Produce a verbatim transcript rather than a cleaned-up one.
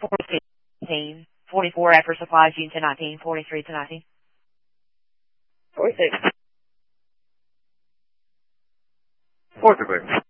forty-six, forty-four after supplies, June ten nineteen, forty-three to nineteen. forty-six. Forty-six.